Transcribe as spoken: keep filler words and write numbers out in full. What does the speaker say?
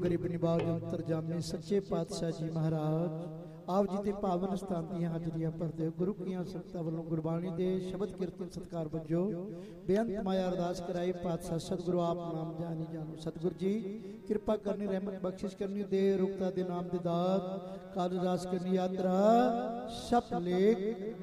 गरीब निवाज अंतरजामी सच्चे पातशाह जी महाराज आप जी के पावन स्थान दी हाजरियां भरदे हो। गुरु की संगतां वल्लों गुरबाणी दे शब्द कीर्तन सत्कार वजों बेअंत माया अरदास कराई। पातशाह सतगुरु आप नाम जानी जानो। सतगुरु जी कृपा करनी, रहमत बख्शिश करनी, दे रुकता दे नाम दे दात काल रास करनी, यात्रा सप लेख